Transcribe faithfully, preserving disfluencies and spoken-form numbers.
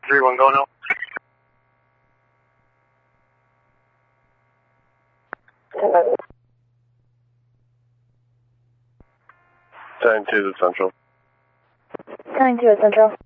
three one, go now. Nine two to Central. Nine two at Central.